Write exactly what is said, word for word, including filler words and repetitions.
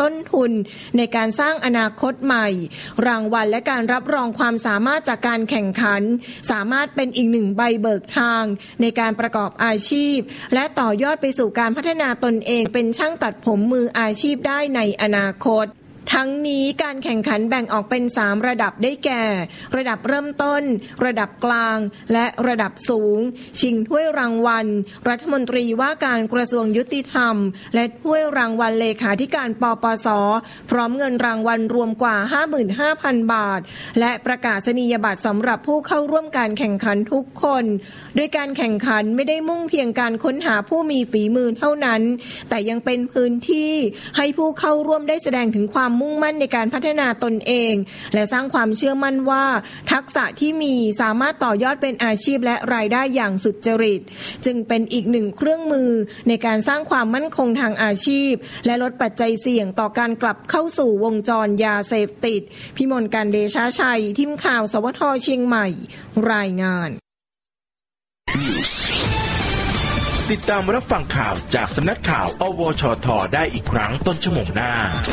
ต้นทุนในการสร้างอนาคตใหม่รางวัลและการรับรองความสามารถจากการแข่งขันสามารถเป็นอีกหนึ่งใบเบิกทางในการประกอบอาชีพและต่อยอดไปสู่การพัฒนาตนเองเป็นช่างตัดผมมืออาชีพได้ในอนาคตทั้งนี้การแข่งขันแบ่งออกเป็นสามระดับได้แก่ระดับเริ่มต้นระดับกลางและระดับสูงชิงถ้วยรางวัลรัฐมนตรีว่าการกระทรวงยุติธรรมและถ้วยรางวัลเลขาธิการปปส.พร้อมเงินรางวัลรวมกว่า ห้าหมื่นห้าพัน บาทและประกาศนียบัตรสำหรับผู้เข้าร่วมการแข่งขันทุกคนโดยการแข่งขันไม่ได้มุ่งเพียงการค้นหาผู้มีฝีมือเท่านั้นแต่ยังเป็นพื้นที่ให้ผู้เข้าร่วมได้แสดงถึงความมุ่งมั่นในการพัฒนาตนเองและสร้างความเชื่อมั่นว่าทักษะที่มีสามารถต่อยอดเป็นอาชีพและรายได้อย่างสุจริตจึงเป็นอีกหนึ่งเครื่องมือในการสร้างความมั่นคงทางอาชีพและลดปัจจัยเสี่ยงต่อการกลับเข้าสู่วงจรยาเสพติดพิมลการเดชาชัยทีมข่าวสวทเชียงใหม่รายงานติดตามรับฟังข่าวจากสำนักข่าวอวชทได้อีกครั้งต้นชั่วโมงหน้า